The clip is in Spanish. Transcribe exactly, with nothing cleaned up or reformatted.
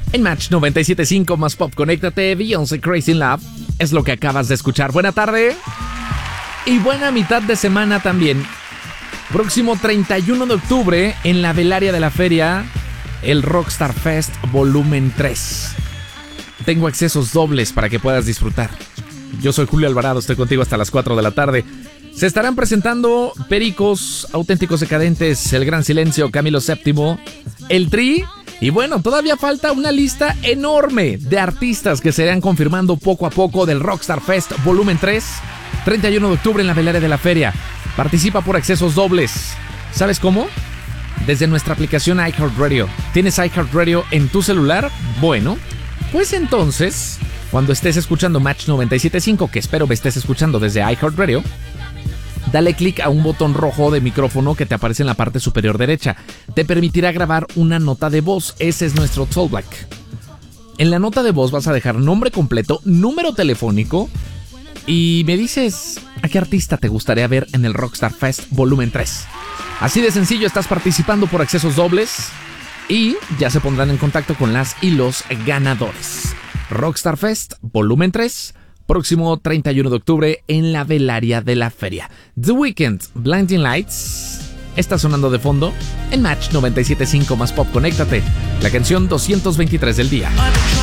En Match noventa y siete punto cinco más pop, conéctate. Beyoncé Crazy in Love es lo que acabas de escuchar. Buena tarde y buena mitad de semana también. Próximo treinta y uno de octubre en la velaria de la feria, el Rockstar Fest Volumen tres. Tengo accesos dobles para que puedas disfrutar. Yo soy Julio Alvarado, estoy contigo hasta las cuatro de la tarde. Se estarán presentando Pericos, Auténticos Decadentes, El Gran Silencio, Camilo séptimo, El Tri. Y bueno, todavía falta una lista enorme de artistas que se irán confirmando poco a poco del Rockstar Fest Volumen tres, treinta y uno de octubre en la velaria de la feria. Participa por accesos dobles. ¿Sabes cómo? Desde nuestra aplicación iHeartRadio. ¿Tienes iHeartRadio en tu celular? Bueno, pues entonces, cuando estés escuchando Match noventa y siete punto cinco, que espero me estés escuchando desde iHeartRadio, dale clic a un botón rojo de micrófono que te aparece en la parte superior derecha. Te permitirá grabar una nota de voz. Ese es nuestro Talkback. En la nota de voz vas a dejar nombre completo, número telefónico y me dices a qué artista te gustaría ver en el Rockstar Fest Volumen tres. Así de sencillo, estás participando por accesos dobles y ya se pondrán en contacto con las y los ganadores. Rockstar Fest Volumen tres, próximo treinta y uno de octubre en la velaria de la feria. The Weeknd, Blinding Lights, está sonando de fondo en Match noventa y siete punto cinco más pop. Conéctate, la canción doscientos veintitrés del día.